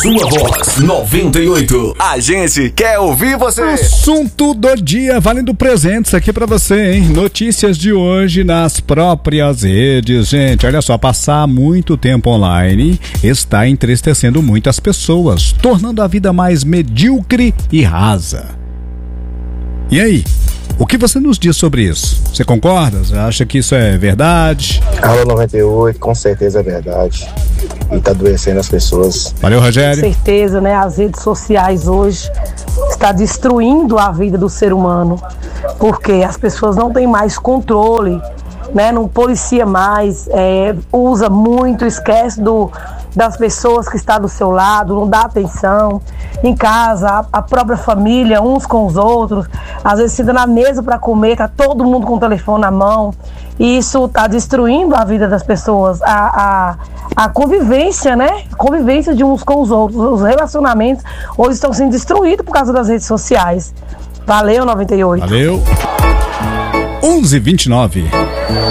sua voz, 98. A gente quer ouvir você. Assunto do dia, valendo presentes aqui pra você, hein? Notícias de hoje nas próprias redes. Gente, olha só, passar muito tempo online está entristecendo muitas pessoas, tornando a vida mais medíocre e rasa. E aí? O que você nos diz sobre isso? Você concorda? Você acha que isso é verdade? Alô 98, com certeza é verdade. E tá adoecendo as pessoas. Valeu, Rogério. Com certeza, né? As redes sociais hoje está destruindo a vida do ser humano. Porque as pessoas não têm mais controle, né? Não policia mais, usa muito, esquece das pessoas que estão do seu lado, não dá atenção. Em casa, a própria família, uns com os outros, às vezes senta na mesa para comer, tá todo mundo com o telefone na mão. E isso tá destruindo a vida das pessoas, a convivência, né? Convivência de uns com os outros. Os relacionamentos hoje estão sendo destruídos por causa das redes sociais. Valeu, 98. Valeu. 11h29.